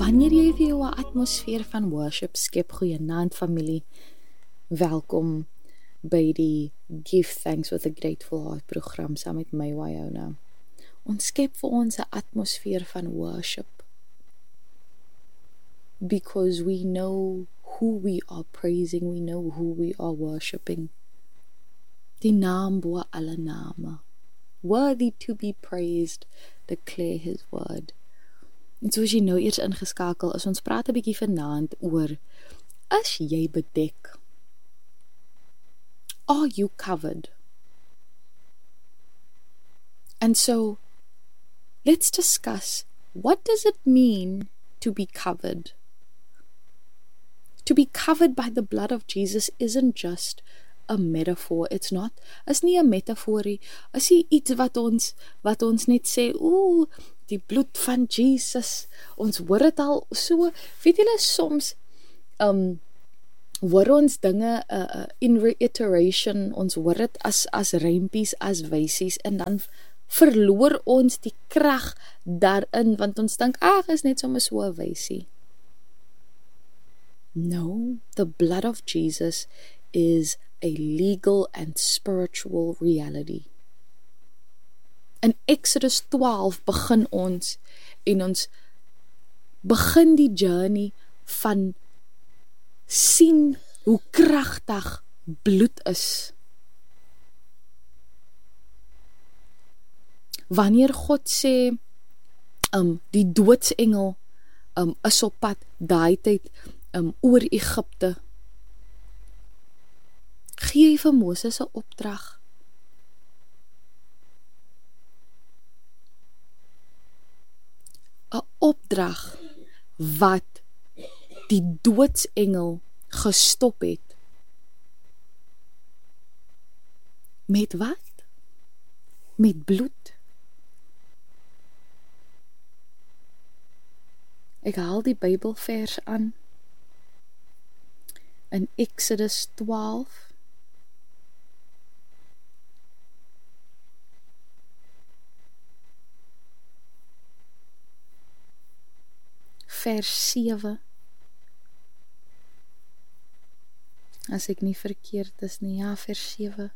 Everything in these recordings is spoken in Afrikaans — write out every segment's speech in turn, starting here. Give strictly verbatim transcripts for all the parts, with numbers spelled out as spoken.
Wanneer jy vir jou 'n atmosfeer van worship skep, goeienaand familie, welkom by die Give Thanks with a Grateful Heart program saam met my Wyona. Ons skep vir ons 'n atmosfeer van worship because we know who we are praising, we know who we are worshiping. Die naam bo alle name, worthy to be praised, declare his word. En soos jy nou eers ingeskakel is, ons praat 'n bietjie vanaand oor, is jy bedek? Are you covered? And so, let's discuss, what does it mean to be covered? To be covered by the blood of Jesus isn't just a metaphor. It's not, is nie 'n metafoorie, is nie iets wat ons, wat ons net sê, ooh, die bloed van Jesus, ons hoor het al so, weet julle soms, um, hoor ons dinge uh, uh, in reiteration, ons hoor het as, as rympies, as wysies, en dan verloor ons die krag daarin, want ons dink, ag, is net soms so 'n wysie. No, the blood of Jesus is a legal and spiritual reality. In Exodus twaalf begin ons, en ons begin die journey van sien hoe kragtig bloed is. Wanneer God sê, um, die doodsengel um, is op pad daai tyd um, oor Egipte, gee hy vir Moses 'n opdrag. opdrag wat die doodsengel gestop het. Met wat? Met bloed. Ek haal die Bybelvers aan in Exodus twaalf. Vers sewe. As ek nie verkeerd is nie, ja, vers sewe.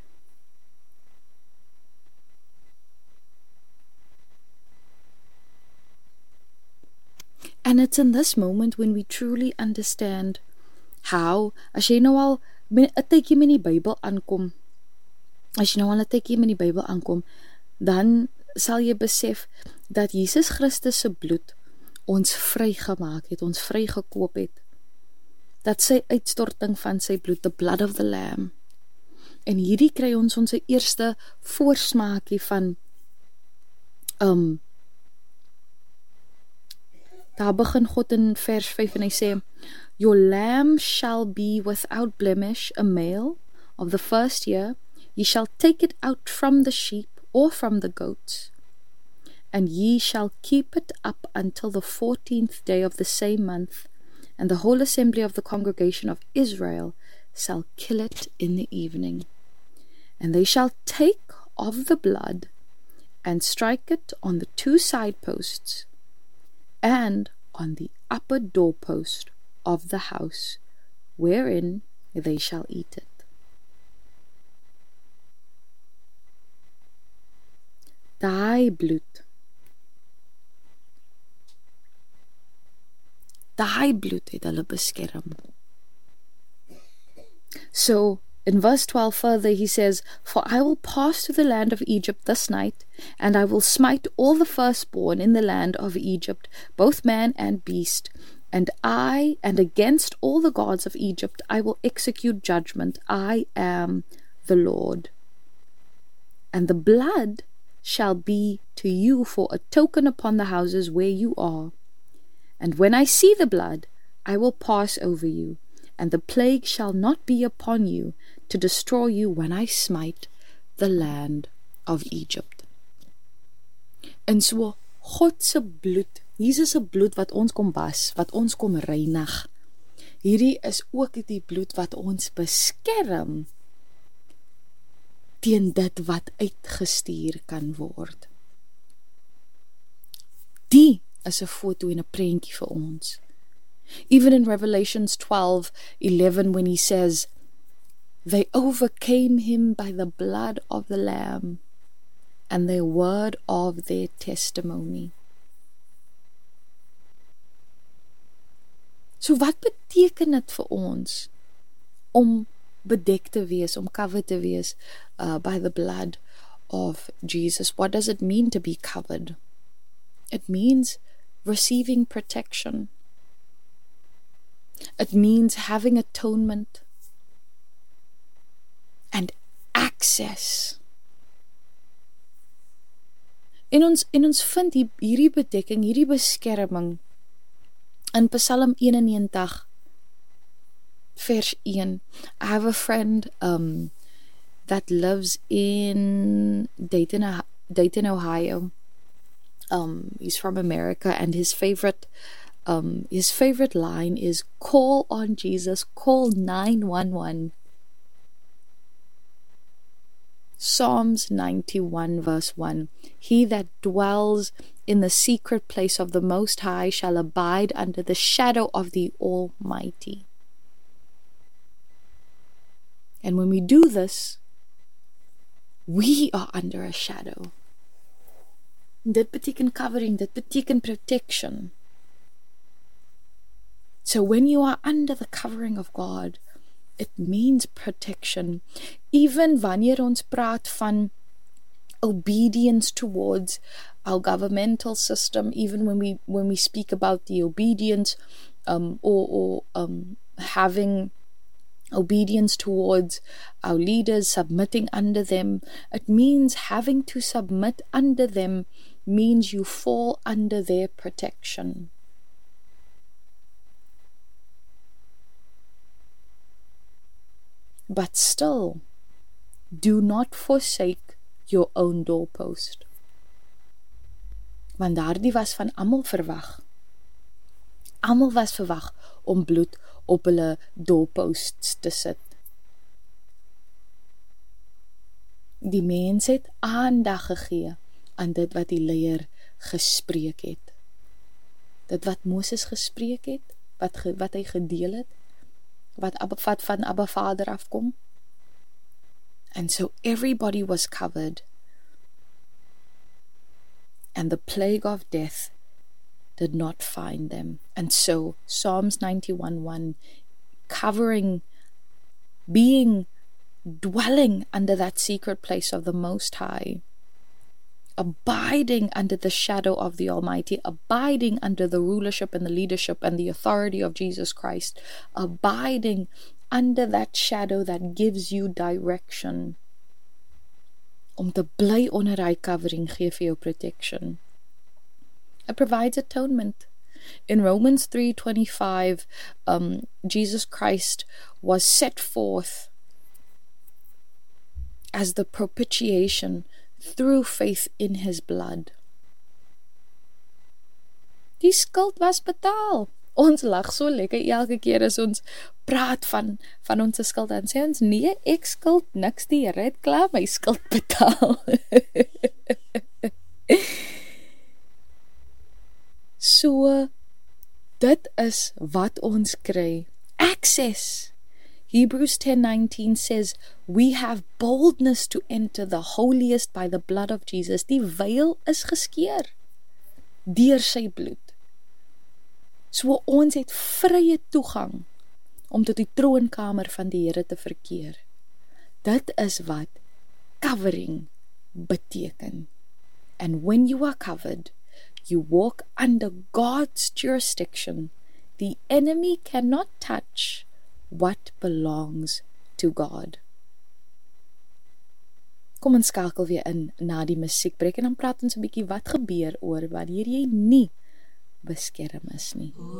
And it's in this moment when we truly understand how, as jy nou al 'n tydjie met die Bybel aankom, as jy nou al 'n tydjie met die Bybel aankom, dan sal jy besef dat Jesus Christus se bloed ons vrygemaak het, ons vrygekoop het, dat sy uitstorting van sy bloed, the blood of the lamb, en hierdie kry ons ons eerste voorsmaakie van, um, daar begin God in vers vyf en hy sê, your lamb shall be without blemish, a male of the first year, ye shall take it out from the sheep or from the goats, and ye shall keep it up until the fourteenth day of the same month, and the whole assembly of the congregation of Israel shall kill it in the evening. And they shall take of the blood, and strike it on the two side posts, and on the upper doorpost of the house, wherein they shall eat it. Daai bloed, daai bloed het hulle beskerm. So, in verse twelve further he says, for I will pass to the land of Egypt this night, and I will smite all the firstborn in the land of Egypt, both man and beast, and I, and against all the gods of Egypt, I will execute judgment. I am the Lord. And the blood shall be to you for a token upon the houses where you are. And when I see the blood, I will pass over you, and the plague shall not be upon you to destroy you when I smite the land of Egypt. En so, God se bloed, Jesus se bloed wat ons kom was, wat ons kom reinig, hierdie is ook die bloed wat ons beskerm teen dit wat uitgestuur kan word. Die is 'n foto en 'n prentjie vir ons. Even in Revelations twelve eleven, when he says, they overcame him by the blood of the Lamb and the word of their testimony. So wat beteken dit vir ons om bedek te wees, om covered te wees uh, by the blood of Jesus? What does it mean to be covered? It means receiving protection. It means having atonement and access. En ons, en ons vind die, hierdie bedekking, hierdie beskerming in Psalm eenennegentig vers one. I have a friend um, that lives in Dayton, Dayton, Ohio. Um, he's from America, and his favorite um, his favorite line is, call on Jesus, call nine one one. Psalms ninety-one verse one. He that dwells in the secret place of the Most High shall abide under the shadow of the Almighty. And when we do this, we are under a shadow. Dit beteken covering, dit beteken protection. So when you are under the covering of God, it means protection. Even wanneer ons praat van obedience towards our governmental system, even when we when we speak about the obedience um, or, or um, having obedience towards our leaders, submitting under them, it means having to submit under them means you fall under their protection. But still, do not forsake your own doorpost. Want daardie was van almal verwag. Almal was verwag om bloed op hulle doorposts te sit. Die mens het aandag gegee aan dit wat die leier gespreek het. Dit wat Moses gespreek het, wat, ge, wat hy gedeel het, wat, wat van Abba Vader afkom. And so everybody was covered. And the plague of death did not find them. And so Psalms ninety-one one, covering, being, dwelling under that secret place of the Most High, abiding under the shadow of the Almighty, abiding under the rulership and the leadership and the authority of Jesus Christ, abiding under that shadow that gives you direction. Om te bly onder hy covering gee vir jou protection. It provides atonement. In Romans three twenty-five, um, Jesus Christ was set forth as the propitiation through faith in his blood. Die skuld was betaal. Ons lag so lekker elke keer as ons praat van, van ons skuld en sê ons, nee, ek skuld niks, die Here het klaar my skuld betaal. So, dit is wat ons kry. Access. Hebrews ten nineteen says, we have boldness to enter the holiest by the blood of Jesus. Die veil is geskeur deur sy bloed. So ons het vrye toegang om tot die troonkamer van die Here te verkeer. Dit is wat covering beteken. And when you are covered, you walk under God's jurisdiction. The enemy cannot touch what belongs to God. Kom ons skakel weer in na die musiekbreek en dan praat ons 'n bietjie wat gebeur oor wanneer jy nie beskerm is nie.